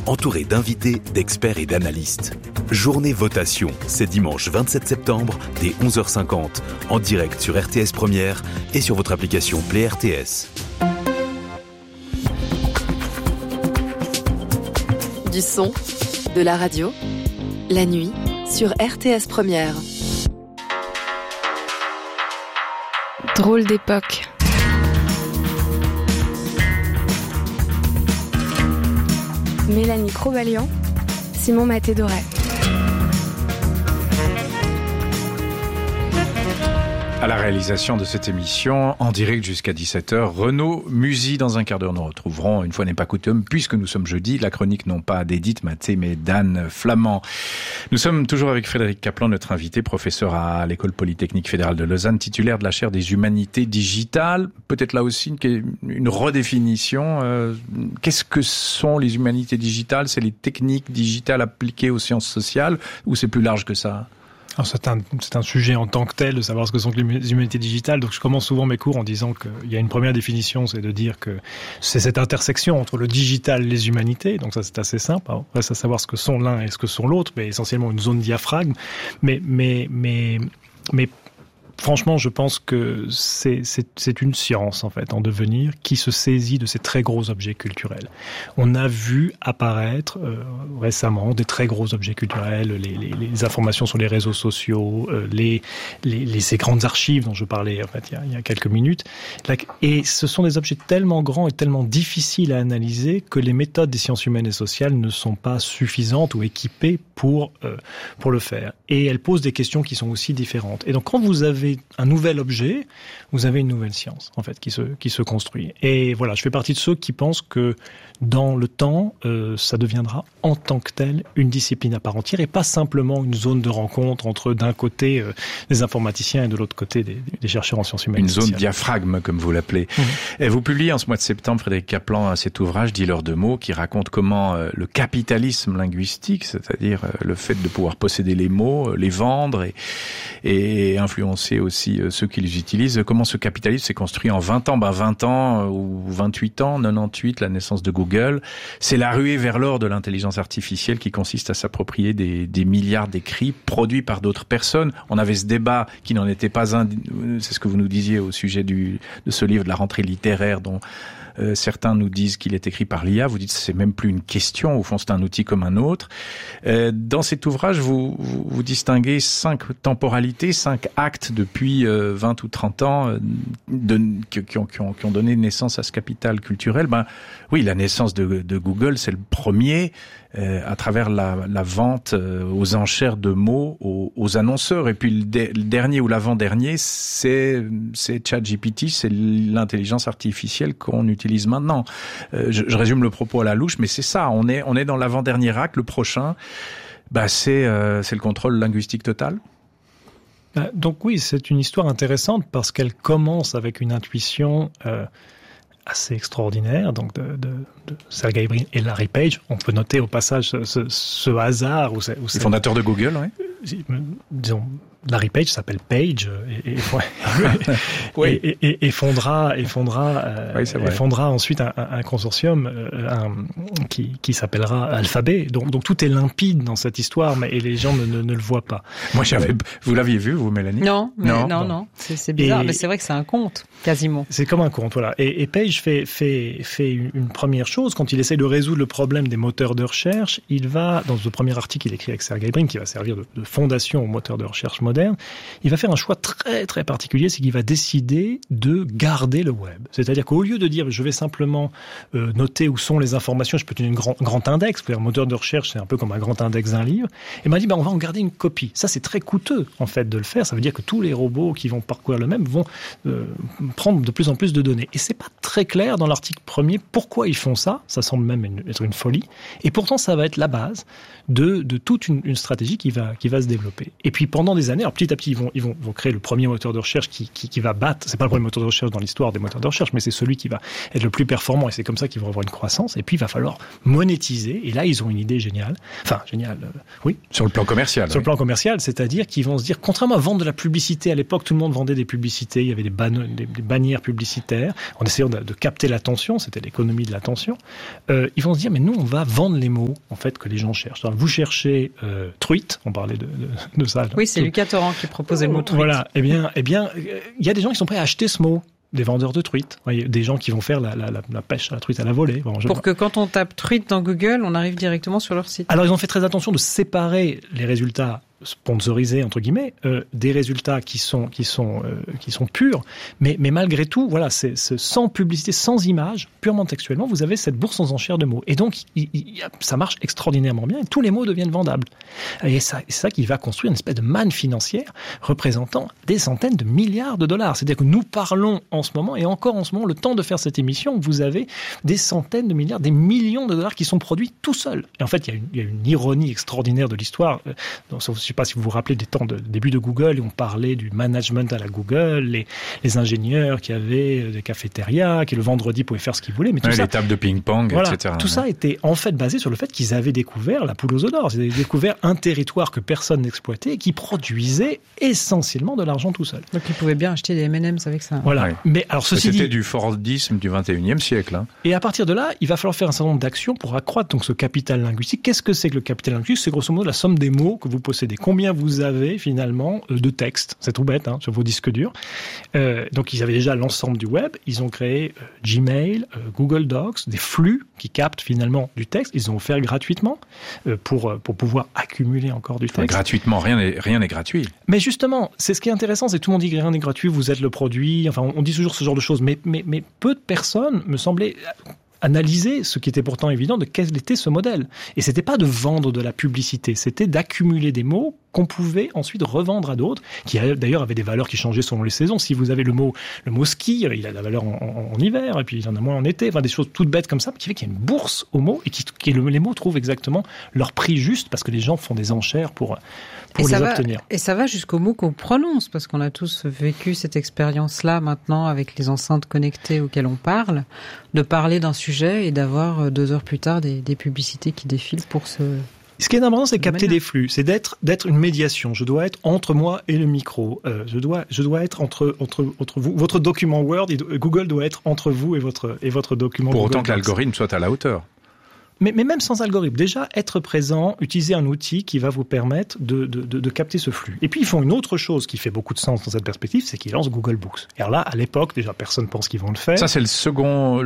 entouré d'invités, d'experts et d'analystes. Journée votation, c'est dimanche 27 septembre, dès 11h50, en direct sur RTS Première et sur votre application Play RTS. Du son, de la radio, la nuit, sur RTS Première. Drôle d'époque. Mélanie Cro-Valiant, Simon Maté-Doré. À la réalisation de cette émission, en direct jusqu'à 17h, Renaud Musy. Dans un quart d'heure, nous retrouverons, une fois n'est pas coutume, puisque nous sommes jeudi, la chronique non pas d'Edith Maté, mais d'Anne Flamand. Nous sommes toujours avec Frédéric Kaplan, notre invité, professeur à l'École Polytechnique Fédérale de Lausanne, titulaire de la chaire des humanités digitales. Peut-être là aussi une redéfinition. Qu'est-ce que sont les humanités digitales ? C'est les techniques digitales appliquées aux sciences sociales, ou c'est plus large que ça ? Alors c'est un sujet en tant que tel de savoir ce que sont les humanités digitales. Donc je commence souvent mes cours en disant qu'il y a une première définition, c'est de dire que c'est cette intersection entre le digital et les humanités. Donc ça c'est assez simple. Alors, reste à savoir ce que sont l'un et ce que sont l'autre, mais essentiellement une zone diaphragme. Mais franchement, je pense que c'est une science, en fait, en devenir, qui se saisit de ces très gros objets culturels. On a vu apparaître récemment des très gros objets culturels, les informations sur les réseaux sociaux, ces grandes archives dont je parlais en fait, il y a quelques minutes. Et ce sont des objets tellement grands et tellement difficiles à analyser que les méthodes des sciences humaines et sociales ne sont pas suffisantes ou équipées pour le faire. Et elles posent des questions qui sont aussi différentes. Et donc, quand vous avez un nouvel objet, vous avez une nouvelle science, en fait, qui se construit. Et voilà, je fais partie de ceux qui pensent que dans le temps, ça deviendra en tant que tel une discipline à part entière et pas simplement une zone de rencontre entre d'un côté des informaticiens et de l'autre côté des chercheurs en sciences humaines. Une zone diaphragme, comme vous l'appelez. Et vous publiez en ce mois de septembre, Frédéric Kaplan, cet ouvrage, Dealer de mots, qui raconte comment le capitalisme linguistique, c'est-à-dire le fait de pouvoir posséder les mots, les vendre et influencer aussi ceux qui les utilisent, comment ce capitalisme s'est construit en 20 ans. 20 ans ou 28 ans, 98, la naissance de Google. C'est la ruée vers l'or de l'intelligence artificielle qui consiste à s'approprier des milliards d'écrits produits par d'autres personnes. On avait ce débat qui n'en était pas un, c'est ce que vous nous disiez au sujet de ce livre de la rentrée littéraire dont certains nous disent qu'il est écrit par l'IA. Vous dites que c'est même plus une question. Au fond, c'est un outil comme un autre. Dans cet ouvrage, vous distinguez 5 temporalités, 5 actes depuis 20 ou 30 ans qui ont donné naissance à ce capital culturel. Oui, la naissance de Google, c'est le premier à travers la vente aux enchères de mots aux annonceurs. Et puis le dernier ou l'avant-dernier, c'est ChatGPT, c'est l'intelligence artificielle qu'on utilise maintenant. Je résume le propos à la louche, mais c'est ça. On est dans l'avant-dernier acte. Le prochain, c'est le contrôle linguistique total. Donc oui, c'est une histoire intéressante parce qu'elle commence avec une intuition assez extraordinaire, donc de Sergey Brin et Larry Page. On peut noter au passage ce hasard. Les fondateurs de Google, oui. Disons, Larry Page s'appelle Page et fondera ensuite un consortium qui s'appellera Alphabet. Donc tout est limpide dans cette histoire, et les gens ne le voient pas. Moi, vous l'aviez vu, vous, Mélanie? Non. C'est bizarre, mais c'est vrai que c'est un conte, quasiment. C'est comme un conte, voilà. Et Page fait une première chose quand il essaie de résoudre le problème des moteurs de recherche. Il va, dans le premier article qu'il écrit avec Sergey Brin, qui va servir de fondation aux moteurs de recherche moderne, il va faire un choix très très particulier, c'est qu'il va décider de garder le web. C'est-à-dire qu'au lieu de dire je vais simplement noter où sont les informations, je peux tenir un grand index, un moteur de recherche c'est un peu comme un grand index d'un livre, et m'a dit on va en garder une copie. Ça c'est très coûteux en fait de le faire, ça veut dire que tous les robots qui vont parcourir le même vont prendre de plus en plus de données. Et c'est pas très clair dans l'article premier pourquoi ils font ça semble même être une folie, et pourtant ça va être la base de toute une stratégie qui va se développer. Et puis pendant des années, années. Alors petit à petit, ils vont créer le premier moteur de recherche qui va battre. C'est pas le premier moteur de recherche dans l'histoire des moteurs de recherche, mais c'est celui qui va être le plus performant. Et c'est comme ça qu'ils vont avoir une croissance. Et puis il va falloir monétiser. Et là, ils ont une idée géniale. Enfin, géniale. Oui. Sur le plan commercial. Sur le plan commercial, c'est-à-dire qu'ils vont se dire, contrairement à vendre de la publicité, à l'époque, tout le monde vendait des publicités. Il y avait des bannières publicitaires. En essayant de capter l'attention, c'était l'économie de l'attention. Ils vont se dire, mais nous, on va vendre les mots, en fait, que les gens cherchent. Alors, vous cherchez truite, on parlait de ça. Oui, c'est Lucas Torrent qui proposait le mot truite. Voilà. Eh bien, il y a des gens qui sont prêts à acheter ce mot. Des vendeurs de truites. Voyez, des gens qui vont faire la pêche à la truite à la volée. Bon, pour que quand on tape truite dans Google, on arrive directement sur leur site. Alors, ils ont fait très attention de séparer les résultats sponsorisés entre guillemets des résultats qui sont purs, mais malgré tout, voilà, c'est sans publicité, sans image, purement textuellement, vous avez cette bourse aux enchères de mots. Et donc ça marche extraordinairement bien. Et tous les mots deviennent vendables. Et c'est ça qui va construire une espèce de manne financière représentant des centaines de milliards de dollars. C'est-à-dire que nous parlons en ce moment, et encore en ce moment, le temps de faire cette émission, vous avez des centaines de milliards, des millions de dollars qui sont produits tout seuls. Et en fait, il y a une ironie extraordinaire de l'histoire. Je ne sais pas si vous vous rappelez des temps de début de Google, où on parlait du management à la Google, les ingénieurs qui avaient des cafétérias, qui le vendredi pouvaient faire ce qu'ils voulaient. Mais tout ça, les tables de ping-pong, voilà, etc. Tout ça était en fait basé sur le fait qu'ils avaient découvert la poule aux œufs d'or. Ils avaient découvert un territoire que personne n'exploitait et qui produisait essentiellement de l'argent tout seul. Donc ils pouvaient bien acheter des M&M's avec ça. Voilà. Oui. Mais alors ceci c'était du Fordisme du 21e siècle. Hein. Et à partir de là, il va falloir faire un certain nombre d'actions pour accroître donc ce capital linguistique. Qu'est-ce que c'est que le capital linguistique ? C'est grosso modo la somme des mots que vous possédez. Combien vous avez finalement de textes ? C'est tout bête, sur vos disques durs. Donc ils avaient déjà l'ensemble du web. Ils ont créé Gmail, Google Docs, des flux qui captent finalement du texte. Ils ont offert gratuitement pour pouvoir accumuler encore du texte. Gratuitement, rien n'est gratuit. Mais justement, c'est ce qui est intéressant, c'est que tout le monde dit que rien n'est gratuit, vous êtes le produit. Enfin, on dit toujours ce genre de choses. Mais peu de personnes, me semblaient, analyser ce qui était pourtant évident de quel était ce modèle. Et c'était pas de vendre de la publicité, c'était d'accumuler des mots qu'on pouvait ensuite revendre à d'autres, qui d'ailleurs avaient des valeurs qui changeaient selon les saisons. Si vous avez le mot ski, il a de la valeur en hiver, et puis il en a moins en été, enfin des choses toutes bêtes comme ça, qui fait qu'il y a une bourse aux mots, et les mots trouvent exactement leur prix juste, parce que les gens font des enchères pour les obtenir. Et ça va jusqu'au mot qu'on prononce, parce qu'on a tous vécu cette expérience-là maintenant avec les enceintes connectées auxquelles on parle, de parler d'un sujet et d'avoir 2 heures plus tard des publicités qui défilent pour ce... Ce qui est important, c'est capter des flux, c'est d'être une médiation. Je dois être entre moi et le micro. Je dois être entre vous. Votre document Word, Google doit être entre vous et votre document. Pour Google autant que l'algorithme soit à la hauteur. Mais même sans algorithme, déjà être présent, utiliser un outil qui va vous permettre de capter ce flux. Et puis ils font une autre chose qui fait beaucoup de sens dans cette perspective, c'est qu'ils lancent Google Books. Et alors là, à l'époque, déjà personne pense qu'ils vont le faire. Ça c'est le second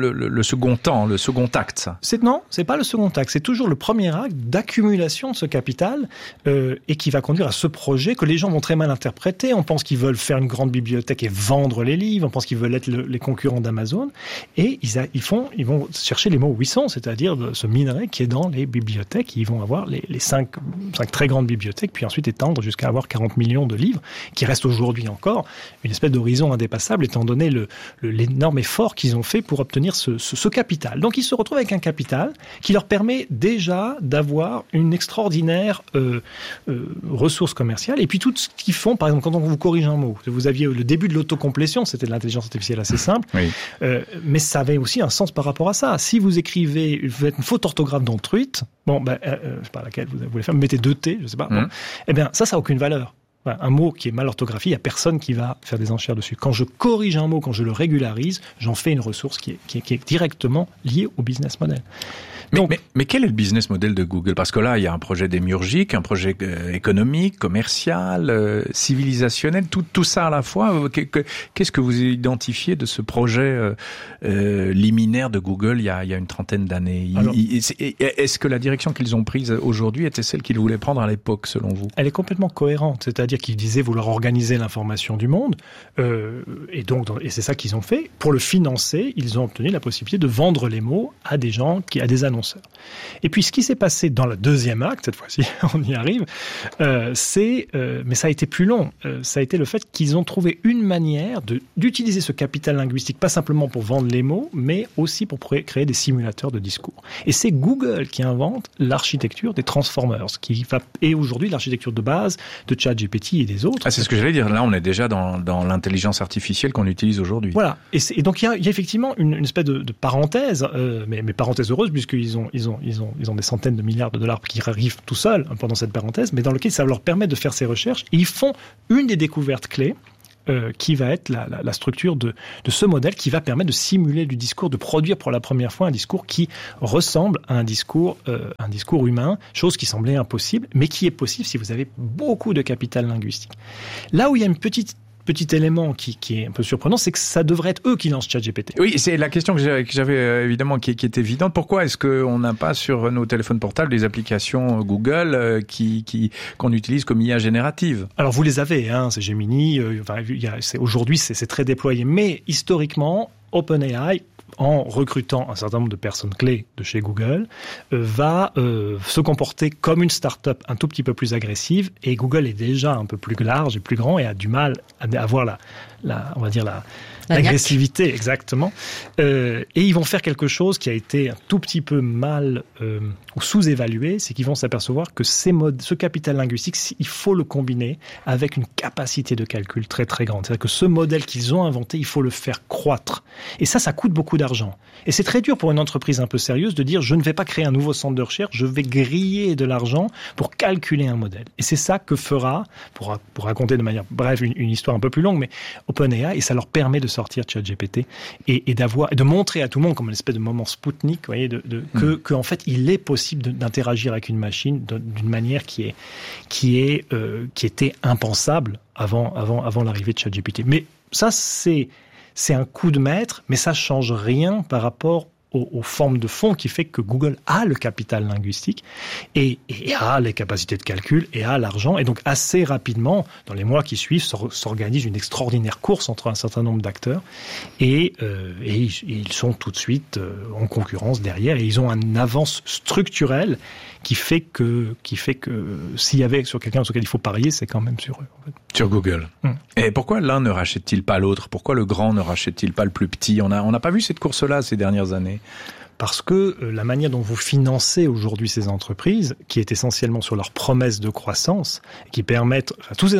temps, le second acte. Ça. Non, c'est pas le second acte, c'est toujours le premier acte d'accumulation de ce capital et qui va conduire à ce projet que les gens vont très mal interpréter. On pense qu'ils veulent faire une grande bibliothèque et vendre les livres. On pense qu'ils veulent être les concurrents d'Amazon. Et ils vont chercher les mots où ils sont, c'est-à-dire ce minerai qui est dans les bibliothèques. Ils vont avoir les 5 très grandes bibliothèques, puis ensuite étendre jusqu'à avoir 40 millions de livres, qui restent aujourd'hui encore une espèce d'horizon indépassable, étant donné l'énorme effort qu'ils ont fait pour obtenir ce capital. Donc ils se retrouvent avec un capital qui leur permet déjà d'avoir une extraordinaire ressource commerciale. Et puis tout ce qu'ils font, par exemple, quand on vous corrige un mot, vous aviez le début de l'autocomplétion, c'était de l'intelligence artificielle assez simple, oui. Mais ça avait aussi un sens par rapport à ça. Si vous écrivez, vous faites une faute orthographe dans truite, je sais pas laquelle vous voulez faire, vous mettez 2 T, je sais pas, eh bien ça n'a aucune valeur. Un mot qui est mal orthographié, il n'y a personne qui va faire des enchères dessus. Quand je corrige un mot, quand je le régularise, j'en fais une ressource qui est directement liée au business model. Mais quel est le business model de Google ? Parce que là, il y a un projet démiurgique, un projet économique, commercial, civilisationnel, tout ça à la fois. Qu'est-ce que vous identifiez de ce projet liminaire de Google il y a une trentaine d'années ? Est-ce que la direction qu'ils ont prise aujourd'hui était celle qu'ils voulaient prendre à l'époque, selon vous ? Elle est complètement cohérente. C'est-à-dire qu'ils disaient vouloir organiser l'information du monde. Et c'est ça qu'ils ont fait. Pour le financer, ils ont obtenu la possibilité de vendre les mots à des gens, à des annonceurs. Et puis ce qui s'est passé dans le deuxième acte, cette fois-ci on y arrive, mais ça a été plus long, ça a été le fait qu'ils ont trouvé une manière d'utiliser ce capital linguistique, pas simplement pour vendre les mots, mais aussi pour créer des simulateurs de discours. Et c'est Google qui invente l'architecture des transformers, et aujourd'hui l'architecture de base de ChatGPT, GPT et des autres. Ah, c'est ce que j'allais dire. Là, on est déjà dans l'intelligence artificielle qu'on utilise aujourd'hui. Voilà. Et donc, il y a effectivement une espèce de parenthèse, mais parenthèse heureuse, puisqu'ils ont des centaines de milliards de dollars qui arrivent tout seuls pendant cette parenthèse, mais dans lequel ça leur permet de faire ces recherches. Et ils font une des découvertes clés, qui va être la structure de ce modèle qui va permettre de simuler du discours, de produire pour la première fois un discours qui ressemble à un discours humain, chose qui semblait impossible, mais qui est possible si vous avez beaucoup de capital linguistique. Là où il y a une petit élément qui est un peu surprenant, c'est que ça devrait être eux qui lancent ChatGPT. Oui, c'est la question que j'avais évidemment qui est évidente. Pourquoi est-ce qu'on n'a pas sur nos téléphones portables des applications Google qu'on utilise comme IA générative? Alors vous les avez, c'est Gemini. Aujourd'hui, c'est très déployé, mais historiquement, OpenAI, en recrutant un certain nombre de personnes clés de chez Google, va se comporter comme une start-up un tout petit peu plus agressive, et Google est déjà un peu plus large et plus grand et a du mal à avoir l'agressivité, exactement. Et ils vont faire quelque chose qui a été un tout petit peu mal ou sous-évalué, c'est qu'ils vont s'apercevoir que ce capital linguistique, il faut le combiner avec une capacité de calcul très très grande. C'est-à-dire que ce modèle qu'ils ont inventé, il faut le faire croître. Et ça coûte beaucoup d'argent. Et c'est très dur pour une entreprise un peu sérieuse de dire « je ne vais pas créer un nouveau centre de recherche, je vais griller de l'argent pour calculer un modèle ». Et c'est ça que fera, pour raconter de manière brève une histoire un peu plus longue, mais OpenAI, et ça leur permet de sortir ChatGPT et de montrer à tout le monde comme une espèce de moment Spoutnik, vous voyez, que en fait il est possible d'interagir avec une machine d'une manière qui était impensable avant l'arrivée de ChatGPT. Mais ça c'est un coup de maître, mais ça change rien par rapport aux formes de fond qui fait que Google a le capital linguistique et a les capacités de calcul et a l'argent. Et donc, assez rapidement, dans les mois qui suivent, s'organise une extraordinaire course entre un certain nombre d'acteurs et ils sont tout de suite en concurrence derrière et ils ont une avance structurelle qui fait que s'il y avait sur quelqu'un sur lequel il faut parier, c'est quand même sur eux. En fait. Sur Google. Et pourquoi l'un ne rachète-t-il pas l'autre? Pourquoi le grand ne rachète-t-il pas le plus petit? On n'a pas vu cette course-là ces dernières années. Parce que la manière dont vous financez aujourd'hui ces entreprises, qui est essentiellement sur leurs promesses de croissance, qui permettent...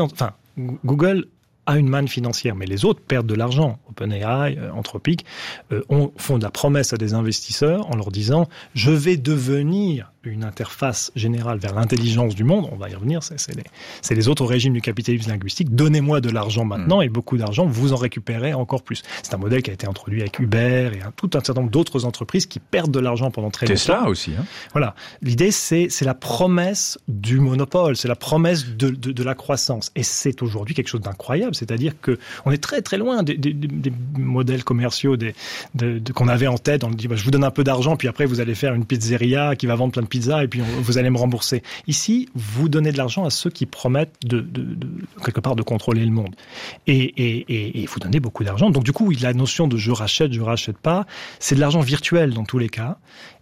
Google a une manne financière, mais les autres perdent de l'argent. OpenAI, Anthropic, font de la promesse à des investisseurs en leur disant « je vais devenir une interface générale vers l'intelligence du monde », on va y revenir, c'est les autres régimes du capitalisme linguistique, donnez-moi de l'argent maintenant, et beaucoup d'argent, vous en récupérez encore plus. C'est un modèle qui a été introduit avec Uber et tout un certain nombre d'autres entreprises qui perdent de l'argent pendant très longtemps. Tesla aussi. Voilà. L'idée, c'est la promesse du monopole, c'est la promesse de la croissance. Et c'est aujourd'hui quelque chose d'incroyable, c'est-à-dire qu'on est très très loin des modèles commerciaux qu'on avait en tête. On dit, je vous donne un peu d'argent, puis après vous allez faire une pizzeria qui va vendre plein de pizzas et puis vous allez me rembourser. Ici, vous donnez de l'argent à ceux qui promettent quelque part de contrôler le monde. Et vous donnez beaucoup d'argent. Donc du coup, la notion de je rachète pas, c'est de l'argent virtuel dans tous les cas.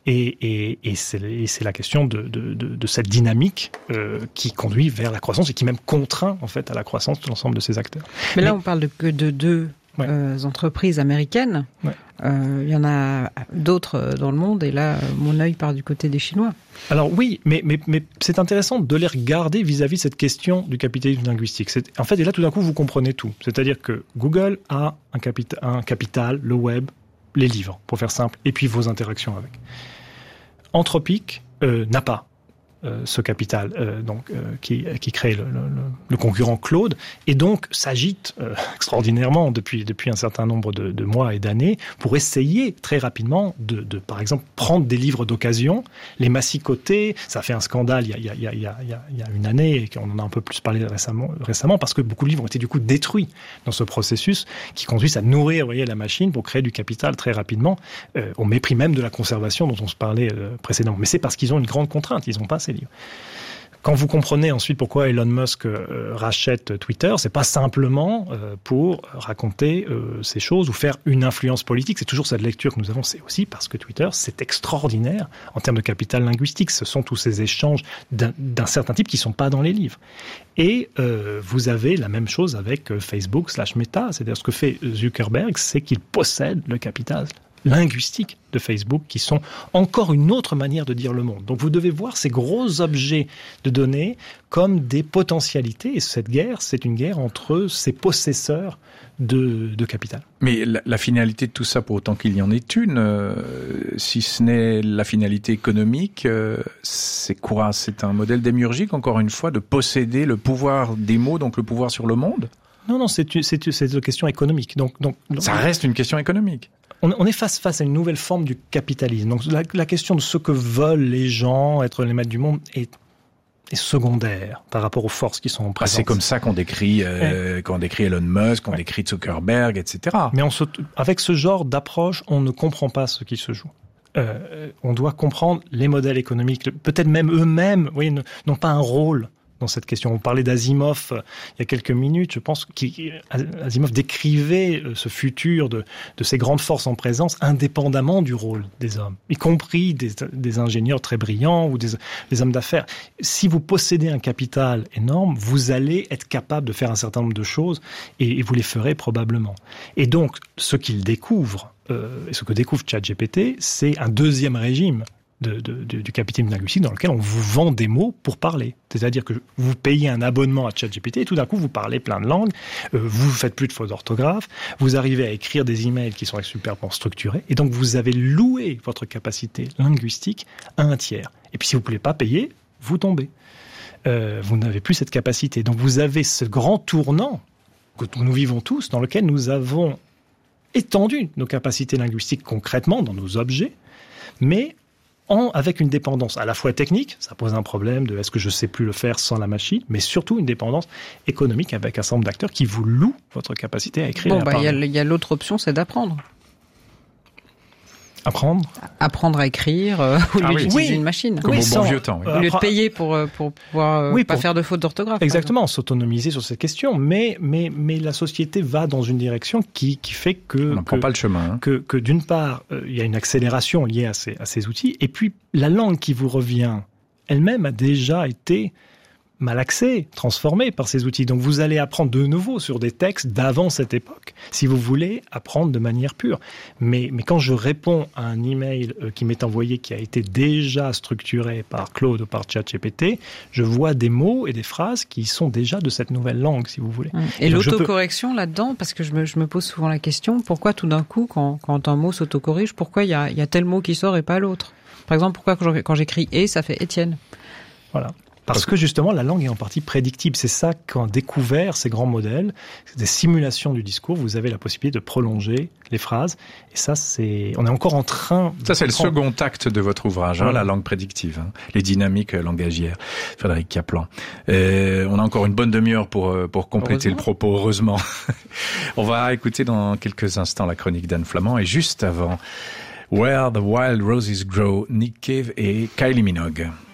Et c'est la question de cette dynamique qui conduit vers la croissance et qui même contraint en fait à la croissance de l'ensemble de ces acteurs. Mais là, on parle de deux entreprises américaines. Ouais. Il y en a d'autres dans le monde, et là, mon œil part du côté des Chinois. Alors oui, mais c'est intéressant de les regarder vis-à-vis de cette question du capitalisme linguistique. En fait, et là, tout d'un coup, vous comprenez tout. C'est-à-dire que Google a un capital, le web, les livres, pour faire simple, et puis vos interactions avec. Anthropic n'a pas ce capital qui crée le concurrent Claude, et donc s'agite extraordinairement depuis un certain nombre de mois et d'années pour essayer très rapidement de par exemple prendre des livres d'occasion, les massicoter. Ça a fait un scandale il y a une année, et on en a un peu plus parlé récemment parce que beaucoup de livres ont été du coup détruits dans ce processus qui conduit à nourrir la machine pour créer du capital très rapidement, au mépris même de la conservation dont on se parlait précédemment. Mais c'est parce qu'ils ont une grande contrainte, ils n'ont pas ces livres. Quand vous comprenez ensuite pourquoi Elon Musk rachète Twitter, c'est pas simplement pour raconter ces choses ou faire une influence politique. C'est toujours cette lecture que nous avons. C'est aussi parce que Twitter, c'est extraordinaire en termes de capital linguistique. Ce sont tous ces échanges d'un certain type qui sont pas dans les livres. Et vous avez la même chose avec Facebook /Meta. C'est-à-dire ce que fait Zuckerberg, c'est qu'il possède le capital linguistiques de Facebook qui sont encore une autre manière de dire le monde. Donc vous devez voir ces gros objets de données comme des potentialités. Et cette guerre, c'est une guerre entre ces possesseurs de capital. Mais la finalité de tout ça, pour autant qu'il y en ait une, si ce n'est la finalité économique, c'est quoi? C'est un modèle démiurgique, encore une fois, de posséder le pouvoir des mots, donc le pouvoir sur le monde? Non, c'est une question économique. Donc, ça reste une question économique. On est face à une nouvelle forme du capitalisme. Donc la question de ce que veulent les gens, être les maîtres du monde, est secondaire par rapport aux forces qui sont en présence. C'est comme ça qu'on décrit Elon Musk, qu'on décrit Zuckerberg, etc. Mais avec ce genre d'approche, on ne comprend pas ce qui se joue. On doit comprendre les modèles économiques. Peut-être même eux-mêmes, n'ont pas un rôle dans cette question. On parlait d'Asimov il y a quelques minutes. Je pense qu'Asimov décrivait ce futur de ces grandes forces en présence indépendamment du rôle des hommes, y compris des ingénieurs très brillants ou des hommes d'affaires. Si vous possédez un capital énorme, vous allez être capable de faire un certain nombre de choses et vous les ferez probablement. Et donc, ce qu'il découvre, et ce que découvre ChatGPT, c'est un deuxième régime du capitalisme linguistique dans lequel on vous vend des mots pour parler. C'est-à-dire que vous payez un abonnement à ChatGPT et tout d'un coup vous parlez plein de langues, vous faites plus de fautes d'orthographe, vous arrivez à écrire des emails qui sont superbement structurés et donc vous avez loué votre capacité linguistique à un tiers. Et puis si vous ne pouvez pas payer, vous tombez. Vous n'avez plus cette capacité. Donc vous avez ce grand tournant que nous vivons tous, dans lequel nous avons étendu nos capacités linguistiques concrètement dans nos objets, mais avec une dépendance à la fois technique, ça pose un problème de est-ce que je sais plus le faire sans la machine, mais surtout une dépendance économique avec un certain nombre d'acteurs qui vous louent votre capacité à écrire et à parler. Il y a l'autre option, c'est d'apprendre. Apprendre à écrire au lieu d'utiliser une machine. Comme au bon vieux temps. Au lieu de payer pour pouvoir pas faire de fautes d'orthographe. Exactement, s'autonomiser sur cette question. Mais la société va dans une direction qui fait que... On n'en prend pas le chemin. Que d'une part, il y a une accélération liée à ces outils. Et puis, la langue qui vous revient elle-même a déjà été malaxée, transformée par ces outils. Donc vous allez apprendre de nouveau sur des textes d'avant cette époque, si vous voulez apprendre de manière pure. Mais quand je réponds à un email qui m'est envoyé, qui a été déjà structuré par Claude ou par ChatGPT, je vois des mots et des phrases qui sont déjà de cette nouvelle langue, si vous voulez. Et l'autocorrection là-dedans, parce que je me pose souvent la question, pourquoi tout d'un coup, quand un mot s'autocorrige, pourquoi il y a tel mot qui sort et pas l'autre? Par exemple, pourquoi quand j'écris « et », ça fait « Étienne ». Voilà. Parce que justement, la langue est en partie prédictible. C'est ça qu'ont découvert ces grands modèles, des simulations du discours. Vous avez la possibilité de prolonger les phrases. Et ça, on est encore en train... Ça, c'est le second acte de votre ouvrage, la langue prédictive, les dynamiques langagières. Frédéric Kaplan. On a encore une bonne demi-heure pour compléter le propos, heureusement. On va écouter dans quelques instants la chronique d'Anne Flamand. Et juste avant, Where the Wild Roses Grow, Nick Cave et Kylie Minogue.